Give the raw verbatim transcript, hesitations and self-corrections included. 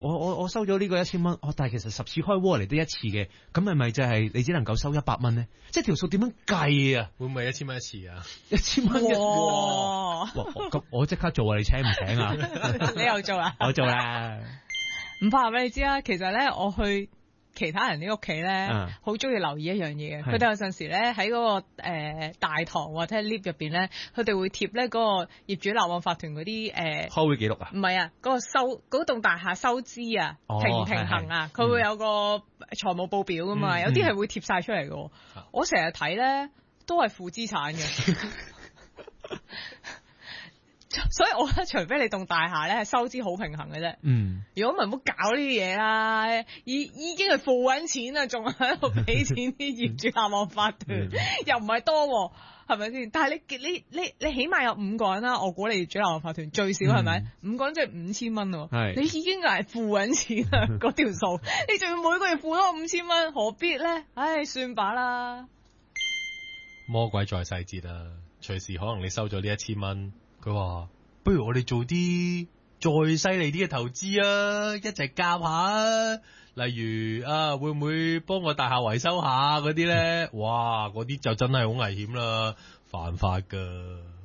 我我我收咗呢個一千蚊，哦，但係其實十次開鍋嚟得一次嘅，咁係咪就係你只能夠收一百蚊咧？即係條數點樣計啊？ 會唔會一千蚊一次啊？ 一千蚊一哇！ 咁我即刻做啊！你請唔請啊？ 你又做啊？ 我做啦。 唔怕俾你知啦，其實咧我去其他人啲屋企咧，好中意留意一樣嘢嘅。佢哋有陣時咧喺嗰個誒、呃、大堂或者 lift 入邊咧，佢哋會貼咧嗰個業主立案法團嗰啲誒開會記錄啊？ 唔係啊，嗰、嗰個收嗰棟大廈收支啊， 哦、 平唔平衡啊？佢會有個財務報表噶嘛，嗯、有啲係會貼晒出嚟嘅。嗯、我成日睇咧都係負資產嘅。所以我覺得除非你棟大廈咧係收支好平衡嘅啫，嗯，如果唔係唔好搞呢啲嘢啦，已已經係付緊錢啦，仲喺度俾錢啲業主立案法團，嗯、又唔係多，係咪先？但係你你你你起碼有五個人啦，我估你業主立案法團最少係咪？嗯、五個人即係五千蚊喎，你已經係付緊錢啦，嗰條數，你仲要每個月付多五千蚊，何必咧？唉，算罷啦。 魔鬼在細節啊，隨時可能你收咗呢一千蚊。佢話不如我哋做啲再犀利啲嘅投資啊，一齊夾下啊！例如啊，會唔會幫我大廈維修下嗰啲咧？哇，嗰啲就真係好危險啦，犯法噶。